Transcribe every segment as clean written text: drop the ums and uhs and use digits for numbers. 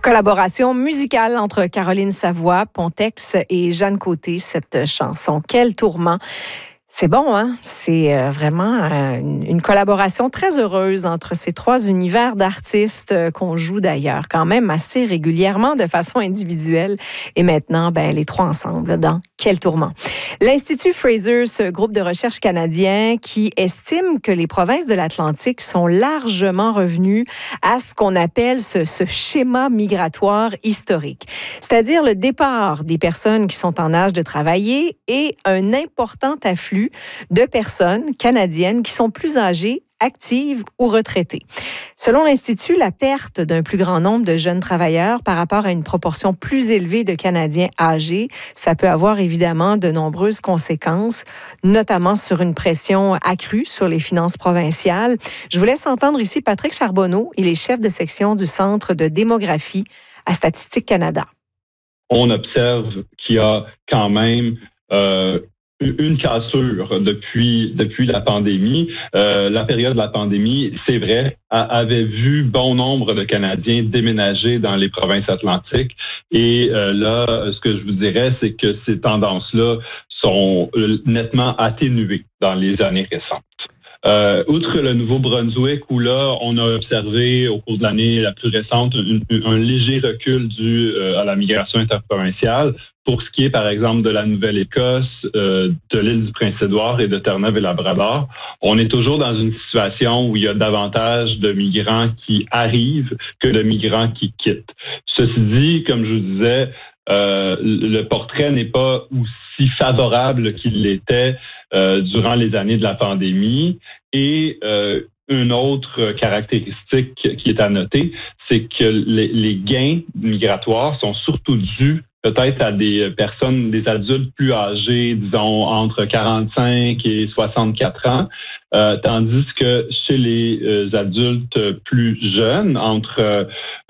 Collaboration musicale entre Caroline Savoie, Pontex et Jeanne Côté, cette chanson. Quel tourment! C'est bon, hein? C'est vraiment une collaboration très heureuse entre ces trois univers d'artistes qu'on joue d'ailleurs quand même assez régulièrement de façon individuelle. Et maintenant, les trois ensemble dans Quel tourment! L'Institut Fraser, ce groupe de recherche canadien qui estime que les provinces de l'Atlantique sont largement revenues à ce qu'on appelle ce schéma migratoire historique. C'est-à-dire le départ des personnes qui sont en âge de travailler et un important afflux de personnes canadiennes qui sont plus âgées, actives ou retraitées. Selon l'Institut, la perte d'un plus grand nombre de jeunes travailleurs par rapport à une proportion plus élevée de Canadiens âgés, ça peut avoir évidemment de nombreuses conséquences, notamment sur une pression accrue sur les finances provinciales. Je vous laisse entendre ici Patrick Charbonneau, il est chef de section du Centre de démographie à Statistique Canada. On observe qu'il y a quand même une cassure depuis la pandémie. La période de la pandémie, c'est vrai, avait vu bon nombre de Canadiens déménager dans les provinces atlantiques. Et là, ce que je vous dirais, c'est que ces tendances-là sont nettement atténuées dans les années récentes. Outre le Nouveau-Brunswick, où là, on a observé au cours de l'année la plus récente un léger recul dû à la migration interprovinciale. Pour ce qui est, par exemple, de la Nouvelle-Écosse, de l'île du Prince-Édouard et de Terre-Neuve et Labrador, on est toujours dans une situation où il y a davantage de migrants qui arrivent que de migrants qui quittent. Ceci dit, comme je vous disais, le portrait n'est pas aussi favorable qu'il l'était durant les années de la pandémie. Et une autre caractéristique qui est à noter, c'est que les gains migratoires sont surtout dus peut-être à des personnes, des adultes plus âgés, disons entre 45 et 64 ans, tandis que chez les adultes plus jeunes, entre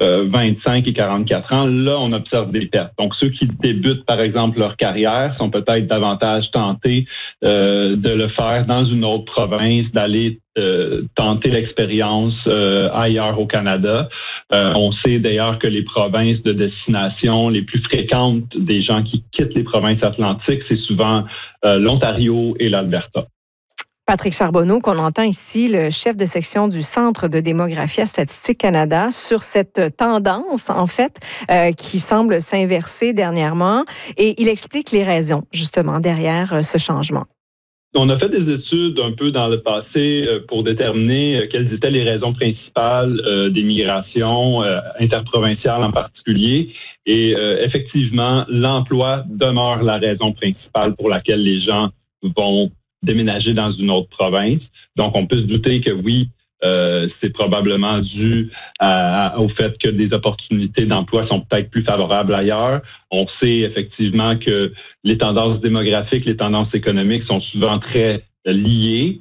25 et 44 ans, là, on observe des pertes. Donc, ceux qui débutent, par exemple, leur carrière sont peut-être davantage tentés de le faire dans une autre province, d'aller tenter l'expérience ailleurs au Canada. On sait d'ailleurs que les provinces de destination les plus fréquentes des gens qui quittent les provinces atlantiques, c'est souvent l'Ontario et l'Alberta. Patrick Charbonneau, qu'on entend ici, le chef de section du Centre de démographie à Statistique Canada, sur cette tendance, en fait, qui semble s'inverser dernièrement. Et il explique les raisons, justement, derrière ce changement. On a fait des études un peu dans le passé pour déterminer quelles étaient les raisons principales des migrations interprovinciales en particulier. Et effectivement, l'emploi demeure la raison principale pour laquelle les gens vont déménager dans une autre province. Donc, on peut se douter que oui, c'est probablement dû au fait que des opportunités d'emploi sont peut-être plus favorables ailleurs. On sait effectivement que les tendances démographiques, les tendances économiques sont souvent très liées.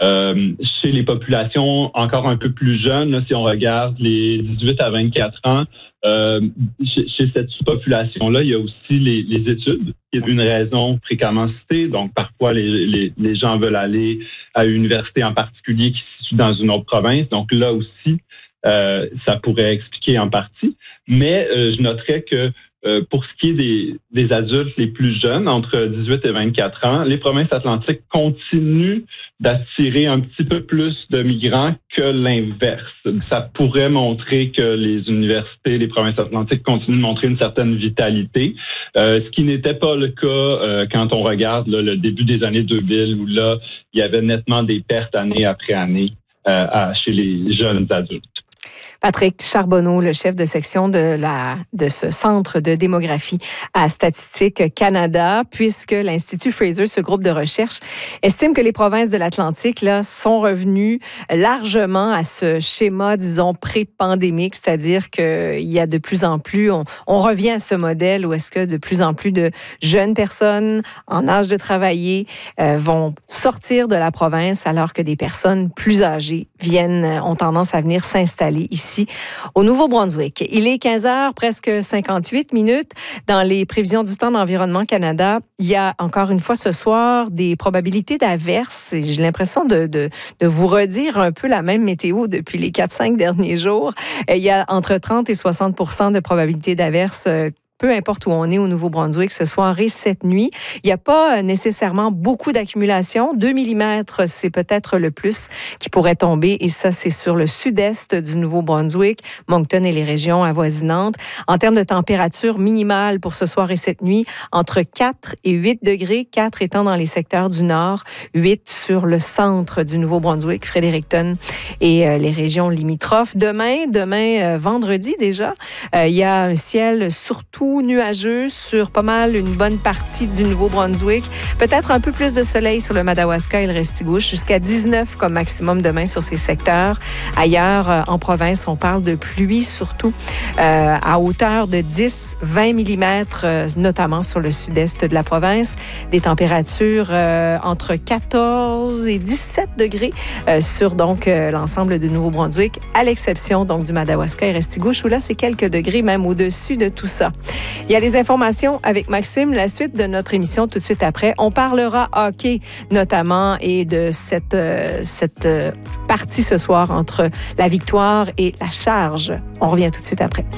Chez les populations encore un peu plus jeunes, là, si on regarde les 18 à 24 ans, chez cette sous-population-là, il y a aussi les études, qui est une raison fréquemment citée. Donc, parfois, les gens veulent aller à une université en particulier qui se situe dans une autre province. Donc, là aussi, ça pourrait expliquer en partie. Mais je noterais que pour ce qui est des adultes les plus jeunes, entre 18 et 24 ans, les provinces atlantiques continuent d'attirer un petit peu plus de migrants que l'inverse. Ça pourrait montrer que les universités, les provinces atlantiques continuent de montrer une certaine vitalité, ce qui n'était pas le cas quand on regarde là, le début des années 2000, où là, il y avait nettement des pertes année après année chez les jeunes adultes. Patrick Charbonneau, le chef de section de ce Centre de démographie à Statistique Canada, puisque l'Institut Fraser, ce groupe de recherche, estime que les provinces de l'Atlantique là, sont revenues largement à ce schéma, disons, pré-pandémique, c'est-à-dire qu'il y a de plus en plus, on revient à ce modèle où est-ce que de plus en plus de jeunes personnes en âge de travailler vont sortir de la province alors que des personnes plus âgées ont tendance à venir s'installer s'installer ici au Nouveau-Brunswick. Il est 15h, presque 58 minutes. Dans les prévisions du temps d'Environnement Canada, il y a encore une fois ce soir des probabilités d'averses. J'ai l'impression de vous redire un peu la même météo depuis les 4-5 derniers jours. Il y a entre 30 et 60 % de probabilité d'averses peu importe où on est au Nouveau-Brunswick ce soir et cette nuit. Il n'y a pas nécessairement beaucoup d'accumulation. 2 mm, c'est peut-être le plus qui pourrait tomber. Et ça, c'est sur le sud-est du Nouveau-Brunswick, Moncton et les régions avoisinantes. En termes de température minimale pour ce soir et cette nuit, entre 4 et 8 degrés, 4 étant dans les secteurs du nord, 8 sur le centre du Nouveau-Brunswick, Fredericton et les régions limitrophes. Demain, vendredi déjà, il y a un ciel surtout nuageux sur pas mal une bonne partie du Nouveau-Brunswick. Peut-être un peu plus de soleil sur le Madawaska et le Restigouche, jusqu'à 19 comme maximum demain sur ces secteurs. Ailleurs, en province, on parle de pluie surtout à hauteur de 10-20 mm, notamment sur le sud-est de la province. Des températures entre 14 et 17 degrés sur donc l'ensemble du Nouveau-Brunswick, à l'exception donc du Madawaska et Restigouche, où là, c'est quelques degrés même au-dessus de tout ça. Il y a les informations avec Maxime, la suite de notre émission tout de suite après. On parlera hockey notamment et de cette partie ce soir entre la Victoire et la Charge. On revient tout de suite après.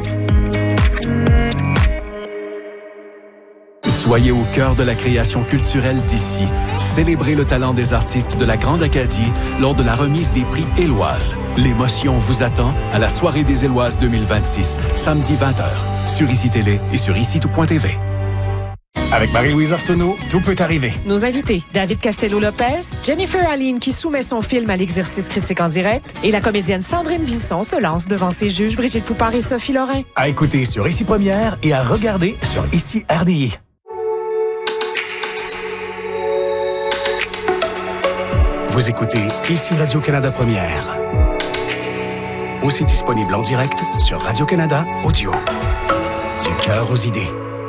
Soyez au cœur de la création culturelle d'ici. Célébrez le talent des artistes de la Grande Acadie lors de la remise des prix Éloises. L'émotion vous attend à la Soirée des Éloises 2026, samedi 20h, sur ICI Télé et sur ICI-tout.tv. Avec Marie-Louise Arsenault, tout peut arriver. Nos invités, David Castello-Lopez, Jennifer Aline qui soumet son film à l'exercice critique en direct et la comédienne Sandrine Bisson se lance devant ses juges Brigitte Poupard et Sophie Lorrain. À écouter sur ICI Première et à regarder sur ICI RDI. Vous écoutez ICI Radio-Canada Première. Aussi disponible en direct sur Radio-Canada Audio. Du cœur aux idées.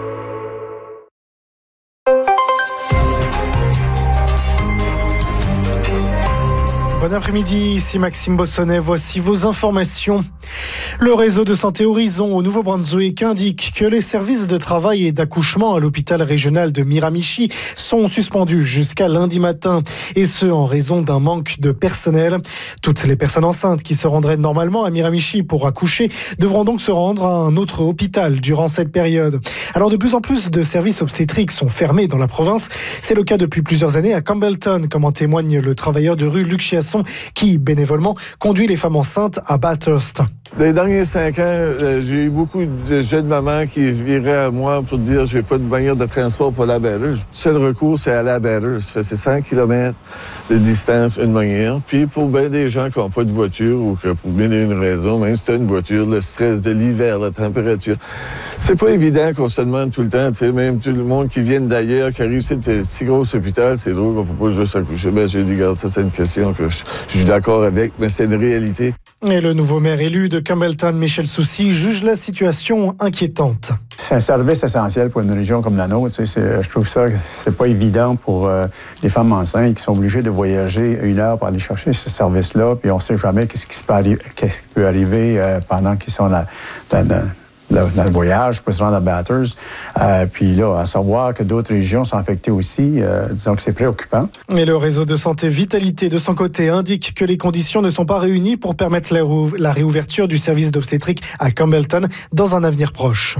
Bon après-midi, ici Maxime Bossonnet, voici vos informations. Le réseau de santé Horizon au Nouveau-Brunswick indique que les services de travail et d'accouchement à l'hôpital régional de Miramichi sont suspendus jusqu'à lundi matin, et ce en raison d'un manque de personnel. Toutes les personnes enceintes qui se rendraient normalement à Miramichi pour accoucher devront donc se rendre à un autre hôpital durant cette période. Alors de plus en plus de services obstétriques sont fermés dans la province. C'est le cas depuis plusieurs années à Campbellton, comme en témoigne le travailleur de rue Luc Chiasson qui, bénévolement, conduit les femmes enceintes à Bathurst. Dans les derniers 5 ans, j'ai eu beaucoup de jeunes mamans qui viraient à moi pour dire « j'ai pas de manière de transport pour aller à Bathurst ». Le seul recours, c'est aller à Bathurst. C'est 100 km de distance, une manière. Puis pour bien des gens qui n'ont pas de voiture ou que pour bien une raison, même si tu as une voiture, le stress de l'hiver, la température, c'est pas évident qu'on se demande tout le temps, tu sais, même tout le monde qui vient d'ailleurs, qui arrive ici, c'est un si gros hôpital, c'est drôle qu'on peut pas juste accoucher. Ben, j'ai dit, regarde, ça, c'est une question que je suis d'accord avec, mais c'est une réalité. Et le nouveau maire élu de Campbellton, Michel Soucy, juge la situation inquiétante. C'est un service essentiel pour une région comme la nôtre. Je trouve ça, c'est pas évident pour les femmes enceintes qui sont obligées de voyager 1 heure pour aller chercher ce service-là. Puis on sait jamais qu'est-ce qui peut arriver pendant qu'ils sont dans le voyage pour se rendre à Bathurst. Puis là, à savoir que d'autres régions sont affectées aussi, disons que c'est préoccupant. Et le réseau de santé Vitalité, de son côté, indique que les conditions ne sont pas réunies pour permettre la réouverture du service d'obstétrique à Campbellton dans un avenir proche.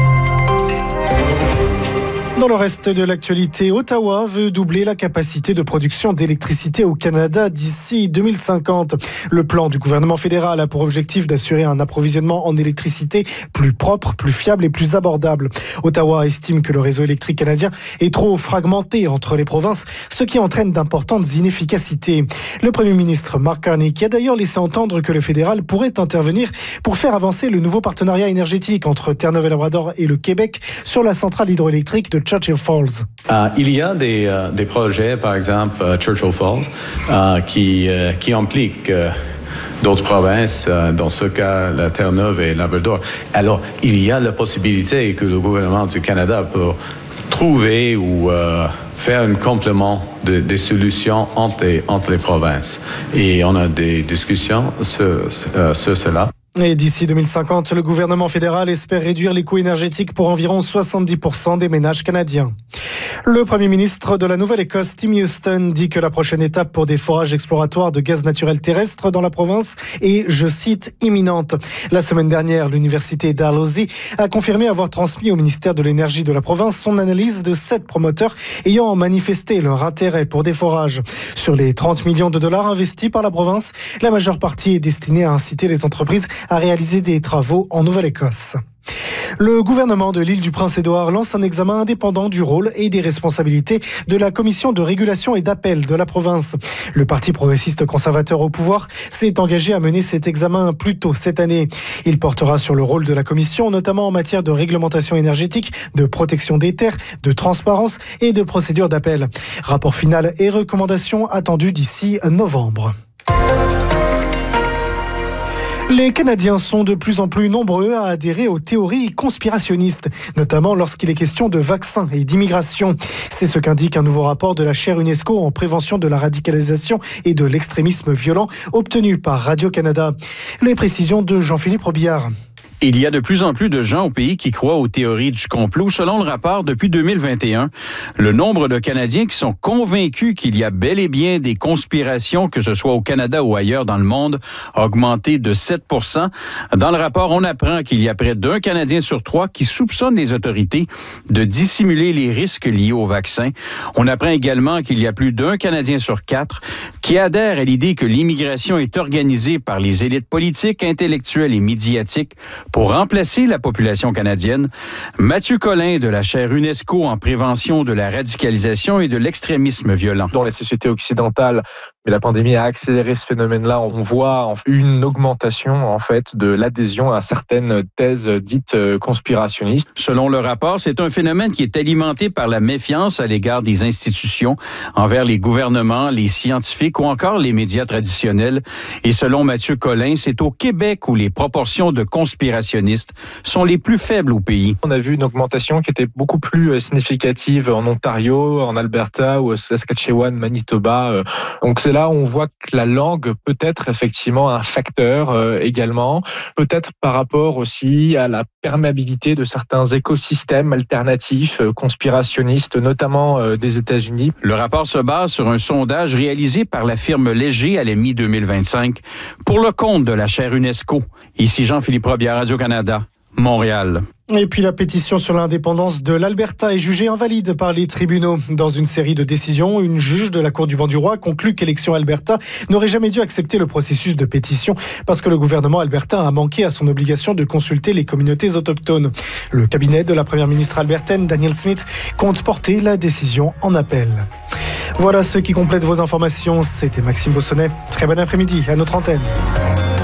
Dans le reste de l'actualité, Ottawa veut doubler la capacité de production d'électricité au Canada d'ici 2050. Le plan du gouvernement fédéral a pour objectif d'assurer un approvisionnement en électricité plus propre, plus fiable et plus abordable. Ottawa estime que le réseau électrique canadien est trop fragmenté entre les provinces, ce qui entraîne d'importantes inefficacités. Le Premier ministre Mark Carney, qui a d'ailleurs laissé entendre que le fédéral pourrait intervenir pour faire avancer le nouveau partenariat énergétique entre Terre-Neuve-et-Labrador et le Québec sur la centrale hydroélectrique de Churchill Falls. Il y a des projets, par exemple Churchill Falls, qui impliquent d'autres provinces, dans ce cas, la Terre-Neuve et Labrador. Alors, il y a la possibilité que le gouvernement du Canada peut trouver ou faire un complément des solutions entre les provinces. Et on a des discussions sur cela. Et d'ici 2050, le gouvernement fédéral espère réduire les coûts énergétiques pour environ 70% des ménages canadiens. Le Premier ministre de la Nouvelle-Écosse, Tim Houston, dit que la prochaine étape pour des forages exploratoires de gaz naturel terrestre dans la province est, je cite, imminente. La semaine dernière, l'université Dalhousie a confirmé avoir transmis au ministère de l'Énergie de la province son analyse de 7 promoteurs ayant manifesté leur intérêt pour des forages. Sur les 30 millions de dollars investis par la province, la majeure partie est destinée à inciter les entreprises à réaliser des travaux en Nouvelle-Écosse. Le gouvernement de l'île du Prince-Édouard lance un examen indépendant du rôle et des responsabilités de la commission de régulation et d'appel de la province. Le Parti progressiste conservateur au pouvoir s'est engagé à mener cet examen plus tôt cette année. Il portera sur le rôle de la commission, notamment en matière de réglementation énergétique, de protection des terres, de transparence et de procédure d'appel. Rapport final et recommandations attendus d'ici novembre. Les Canadiens sont de plus en plus nombreux à adhérer aux théories conspirationnistes, notamment lorsqu'il est question de vaccins et d'immigration. C'est ce qu'indique un nouveau rapport de la chaire UNESCO en prévention de la radicalisation et de l'extrémisme violent, obtenu par Radio-Canada. Les précisions de Jean-Philippe Robillard. Il y a de plus en plus de gens au pays qui croient aux théories du complot. Selon le rapport, depuis 2021, le nombre de Canadiens qui sont convaincus qu'il y a bel et bien des conspirations, que ce soit au Canada ou ailleurs dans le monde, a augmenté de 7%. Dans le rapport, on apprend qu'il y a près d'un Canadien sur 3 qui soupçonne les autorités de dissimuler les risques liés au vaccin. On apprend également qu'il y a plus d'un Canadien sur 4 qui adhère à l'idée que l'immigration est organisée par les élites politiques, intellectuelles et médiatiques pour remplacer la population canadienne. Mathieu Collin de la chaire UNESCO en prévention de la radicalisation et de l'extrémisme violent. Dans les sociétés occidentales, mais la pandémie a accéléré ce phénomène-là. On voit une augmentation en fait de l'adhésion à certaines thèses dites conspirationnistes. Selon le rapport, c'est un phénomène qui est alimenté par la méfiance à l'égard des institutions, envers les gouvernements, les scientifiques ou encore les médias traditionnels. Et selon Mathieu Collin, c'est au Québec où les proportions de conspirationnistes sont les plus faibles au pays. On a vu une augmentation qui était beaucoup plus significative en Ontario, en Alberta ou au Saskatchewan, Manitoba. Donc c'est là où on voit que la langue peut être effectivement un facteur également, peut-être par rapport aussi à la perméabilité de certains écosystèmes alternatifs conspirationnistes, notamment des États-Unis. Le rapport se base sur un sondage réalisé par la firme Léger à la mi-2025 pour le compte de la chaire UNESCO. Ici Jean-Philippe Robillard, Radio-Canada, Montréal. Et puis la pétition sur l'indépendance de l'Alberta est jugée invalide par les tribunaux. Dans une série de décisions, une juge de la Cour du Banc-du-Roi conclut qu'Élections Alberta n'aurait jamais dû accepter le processus de pétition parce que le gouvernement albertain a manqué à son obligation de consulter les communautés autochtones. Le cabinet de la première ministre albertaine, Danielle Smith, compte porter la décision en appel. Voilà ce qui complète vos informations. C'était Maxime Bossonnet. Très bon après-midi à notre antenne.